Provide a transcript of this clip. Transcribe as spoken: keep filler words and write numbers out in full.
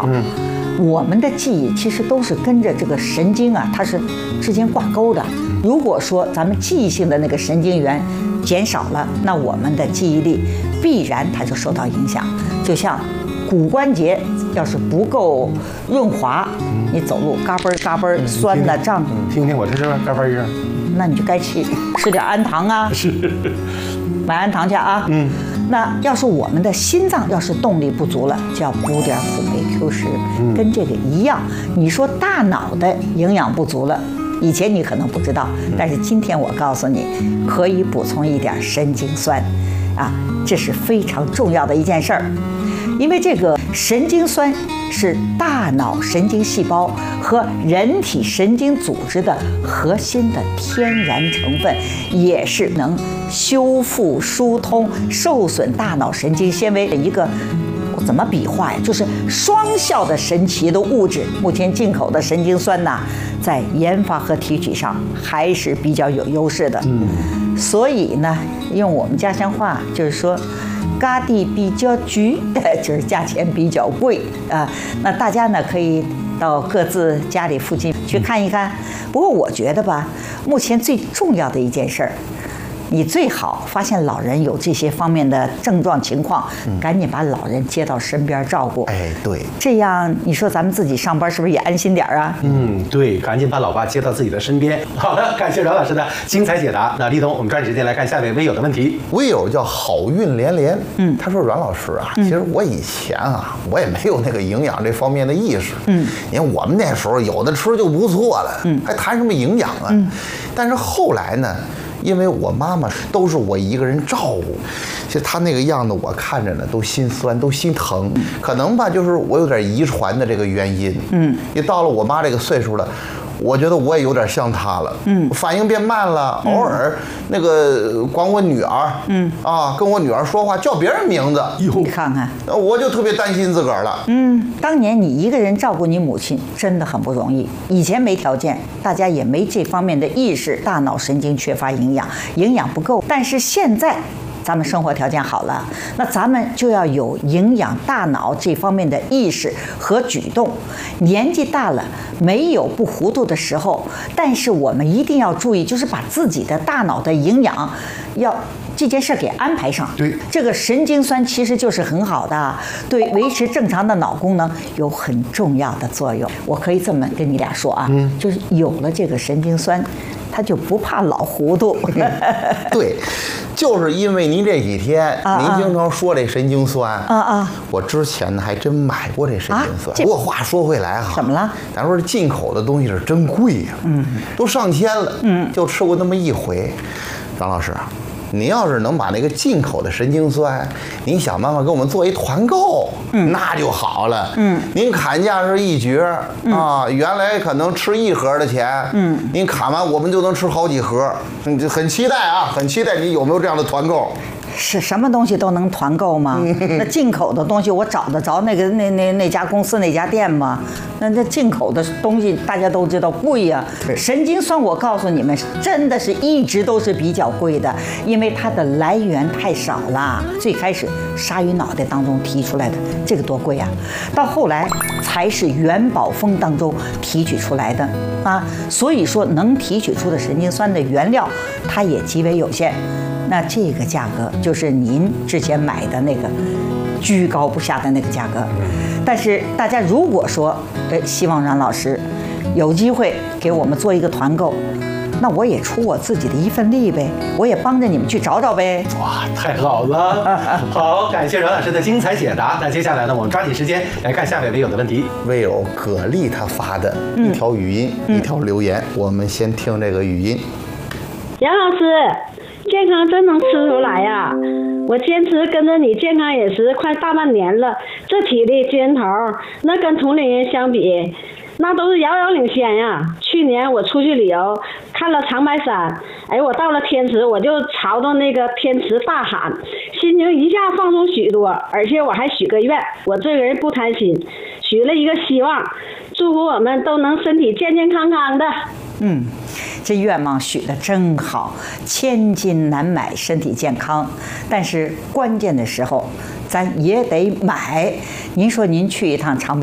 好。嗯，我们的记忆其实都是跟着这个神经啊，它是之间挂钩的。如果说咱们记忆性的那个神经元减少了，那我们的记忆力必然它就受到影响。就像骨关节要是不够润滑，你走路嘎嘣嘎嘣酸的胀。 听听我这是嘎嘣一声。 那你就该去吃点氨糖啊， 是， 买氨糖去啊。嗯，那要是我们的心脏要是动力不足了，就要补点辅酶 Q 十，跟这个一样。你说大脑的营养不足了，以前你可能不知道，但是今天我告诉你，可以补充一点神经酸，啊，这是非常重要的一件事儿。因为这个神经酸是大脑神经细胞和人体神经组织的核心的天然成分，也是能修复、疏通受损大脑神经纤维的一个，我怎么比划呀？就是双效的神奇的物质。目前进口的神经酸呐，在研发和提取上还是比较有优势的。嗯，所以呢，用我们家乡话就是说，嘎地比较贵，就是价钱比较贵啊。那大家呢可以到各自家里附近去看一看。不过我觉得吧，目前最重要的一件事儿，你最好发现老人有这些方面的症状情况，嗯、赶紧把老人接到身边照顾。 哎，对， 这样你说咱们自己上班是不是也安心点啊？ 嗯，对，赶紧把老爸接到自己的身边。好的，感谢阮老师的精彩解答。那立冬，我们抓紧时间来看下位微友的问题。 微友叫好运连连，嗯，他说阮老师啊，其实我以前啊，我也没有那个营养这方面的意识，嗯，因为我们那时候有的吃就不错了，嗯，还谈什么营养啊？嗯，但是后来呢？因为我妈妈都是我一个人照顾，其实她那个样子我看着呢都心酸，都心疼。可能吧，就是我有点遗传的这个原因。嗯，也到了我妈这个岁数了，我觉得我也有点像她了。嗯，反应变慢了，偶尔那个管我女儿，嗯啊，跟我女儿说话叫别人名字， 你看看， 我就特别担心自个儿了。 嗯，当年你一个人照顾你母亲真的很不容易，以前没条件，大家也没这方面的意识，大脑神经缺乏营养，营养不够。但是现在咱们生活条件好了，那咱们就要有营养大脑这方面的意识和举动。年纪大了没有不糊涂的时候，但是我们一定要注意，就是把自己的大脑的营养要这件事给安排上。 对， 这个神经酸其实就是很好的，对维持正常的脑功能有很重要的作用。我可以这么跟你俩说啊，嗯、就是有了这个神经酸，他就不怕老糊涂。 对，就是因为您这几天啊您经常说这神经酸啊啊， 我之前呢还真买过这神经酸。不过话说回来哈， 怎么了？ 咱说这进口的东西是真贵呀，嗯，都上千了，嗯，就吃过那么一回。张老师，您要是能把那个进口的神经酸，您想办法给我们做一团购，嗯，那就好了。嗯，您砍价是一绝啊，原来可能吃一盒的钱，嗯，您砍完我们就能吃好几盒，嗯，很期待啊，很期待你有没有这样的团购？ 是什么东西都能团购吗？那进口的东西我找得着那个那那那家公司那家店吗？那那进口的东西大家都知道贵呀、啊。神经酸我告诉你们，真的是一直都是比较贵的，因为它的来源太少了。最开始鲨鱼脑袋当中提出来的这个多贵啊，到后来才是元宝蜂当中提取出来的啊。所以说能提取出的神经酸的原料，它也极为有限。那这个价格就是您之前买的那个居高不下的那个价格。但是大家如果说，呃，希望阮老师有机会给我们做一个团购，那我也出我自己的一份力呗，我也帮着你们去找找呗。 哇，太好了！好，感谢阮老师的精彩解答。那接下来呢，我们抓紧时间来看下位微友的问题。 微友葛丽他发的一条语音，嗯、一条留言，我们先听这个语音。 杨老师，健康真能吃出来呀、啊！我坚持跟着你健康饮食快大半年了，这体力劲头，那跟同龄人相比，那都是遥遥领先呀。去年我出去旅游，看了长白山，哎，我到了天池，我就朝着那个天池大喊，心情一下放松许多，而且我还许个愿，我这个人不贪心，许了一个希望，祝福我们都能身体健健康康的。 嗯，这愿望许得真好，千金难买身体健康，但是关键的时候咱也得买。您说您去一趟长白